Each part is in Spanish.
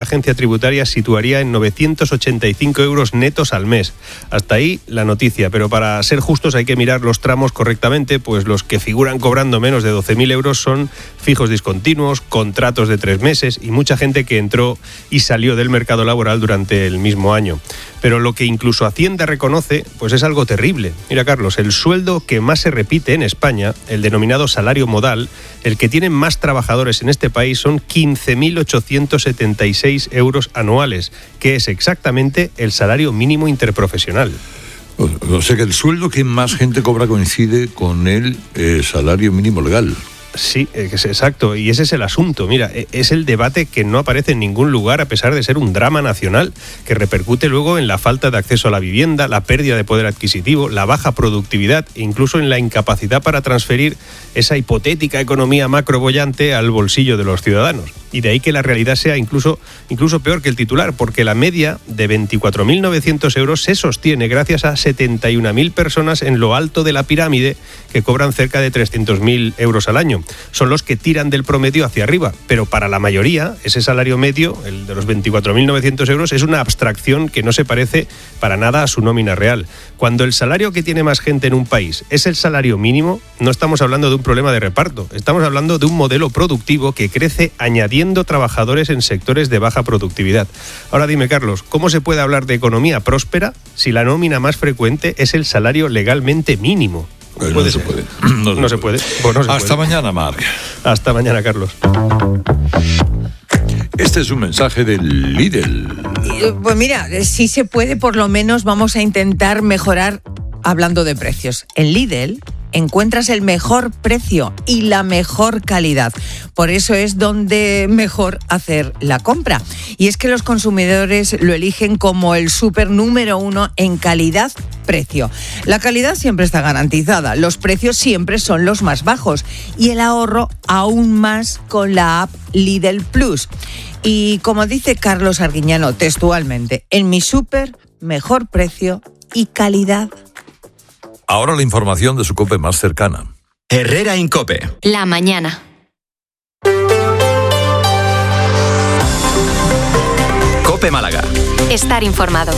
agencia tributaria situaría en 985 euros netos al mes. Hasta ahí la noticia, pero para ser justos hay que mirar los tramos correctamente, pues los que figuran cobrando menos de 12.000 euros son fijos discontinuos, contratos de 3 meses y mucha gente que entró y salió del mercado laboral durante el mismo año. Pero lo que incluso Hacienda reconoce, pues es algo terrible. Mira, Carlos, el sueldo que más se repite en España, el denominado salario modal, el que tienen más trabajadores en este país, son 15.876 euros anuales, que es exactamente el salario mínimo interprofesional. O sea que el sueldo que más gente cobra coincide con el salario mínimo legal. Sí, es exacto, y ese es el asunto. Mira, es el debate que no aparece en ningún lugar a pesar de ser un drama nacional, que repercute luego en la falta de acceso a la vivienda, la pérdida de poder adquisitivo, la baja productividad e incluso en la incapacidad para transferir esa hipotética economía macroboyante al bolsillo de los ciudadanos. Y de ahí que la realidad sea incluso peor que el titular, porque la media de 24.900 euros se sostiene gracias a 71.000 personas en lo alto de la pirámide que cobran cerca de 300.000 euros al año. Son los que tiran del promedio hacia arriba, pero para la mayoría ese salario medio, el de los 24.900 euros, es una abstracción que no se parece para nada a su nómina real. Cuando el salario que tiene más gente en un país es el salario mínimo, no estamos hablando de un problema de reparto, estamos hablando de un modelo productivo que crece añadiendo trabajadores en sectores de baja productividad. Ahora dime, Carlos, ¿cómo se puede hablar de economía próspera si la nómina más frecuente es el salario legalmente mínimo? Pues no se puede. No se puede. Pues no se Hasta puede. mañana, Marc. Hasta mañana, Carlos. Este es un mensaje del Lidl. Pues mira, si se puede, por lo menos vamos a intentar mejorar hablando de precios. En Lidl encuentras el mejor precio y la mejor calidad. Por eso es donde mejor hacer la compra. Y es que los consumidores lo eligen como el súper número 1 en calidad-precio. La calidad siempre está garantizada, los precios siempre son los más bajos y el ahorro aún más con la app Lidl Plus. Y como dice Carlos Arguiñano textualmente, en mi súper, mejor precio y calidad. Ahora la información de su COPE más cercana. Herrera Incope. La mañana. COPE Málaga. Estar informado.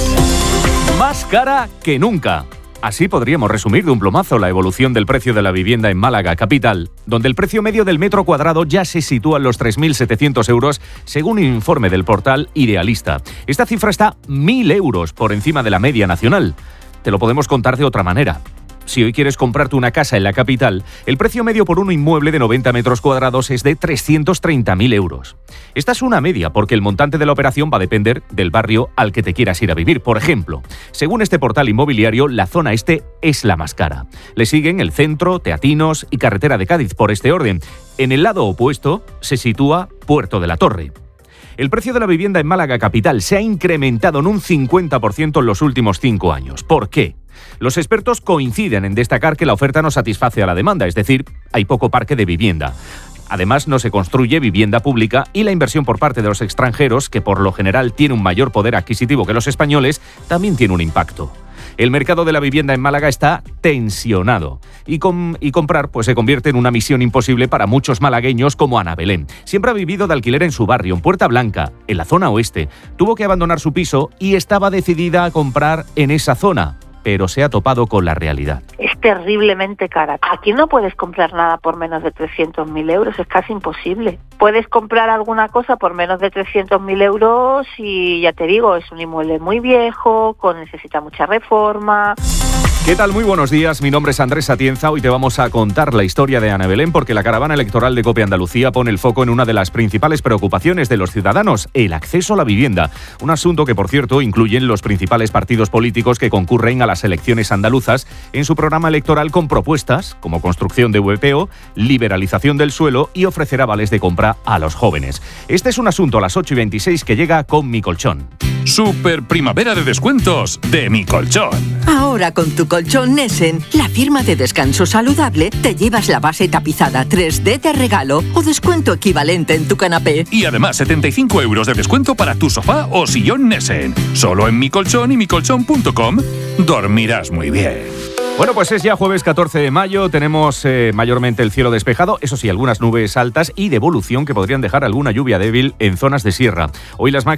Más cara que nunca. Así podríamos resumir de un plumazo la evolución del precio de la vivienda en Málaga, capital, donde el precio medio del metro cuadrado ya se sitúa en los 3.700 euros, según un informe del portal Idealista. Esta cifra está 1.000 euros por encima de la media nacional. Te lo podemos contar de otra manera. Si hoy quieres comprarte una casa en la capital, el precio medio por un inmueble de 90 metros cuadrados es de 330.000 euros. Esta es una media porque el montante de la operación va a depender del barrio al que te quieras ir a vivir. Por ejemplo, según este portal inmobiliario, la zona este es la más cara. Le siguen el centro, Teatinos y Carretera de Cádiz por este orden. En el lado opuesto se sitúa Puerto de la Torre. El precio de la vivienda en Málaga capital se ha incrementado en un 50% en los últimos 5 años. ¿Por qué? Los expertos coinciden en destacar que la oferta no satisface a la demanda, es decir, hay poco parque de vivienda. Además, no se construye vivienda pública y la inversión por parte de los extranjeros, que por lo general tiene un mayor poder adquisitivo que los españoles, también tiene un impacto. El mercado de la vivienda en Málaga está tensionado y comprar pues se convierte en una misión imposible para muchos malagueños como Ana Belén. Siempre ha vivido de alquiler en su barrio, en Puerta Blanca, en la zona oeste. Tuvo que abandonar su piso y estaba decidida a comprar en esa zona, pero se ha topado con la realidad. Es terriblemente cara. Aquí no puedes comprar nada por menos de 300.000 euros, es casi imposible. Puedes comprar alguna cosa por menos de 300.000 euros y ya te digo, es un inmueble muy viejo, necesita mucha reforma. ¿Qué tal? Muy buenos días, mi nombre es Andrés Atienza. Hoy te vamos a contar la historia de Ana Belén porque la caravana electoral de COPE Andalucía pone el foco en una de las principales preocupaciones de los ciudadanos, el acceso a la vivienda. Un asunto que, por cierto, incluyen los principales partidos políticos que concurren a las elecciones andaluzas en su programa electoral con propuestas como construcción de VPO, liberalización del suelo y ofrecer avales de compra a los jóvenes. Este es un asunto a las 8:26 que llega con Mi Colchón. Super primavera de descuentos de Mi Colchón. Ahora con tu colchón Nessen, la firma de descanso saludable, te llevas la base tapizada 3D de regalo o descuento equivalente en tu canapé. Y además 75 euros de descuento para tu sofá o sillón Nessen. Solo en Mi Colchón y micolchón.com dormirás muy bien. Bueno, pues es ya jueves 14 de mayo, tenemos mayormente el cielo despejado, eso sí, algunas nubes altas y de evolución que podrían dejar alguna lluvia débil en zonas de sierra. Hoy las máximas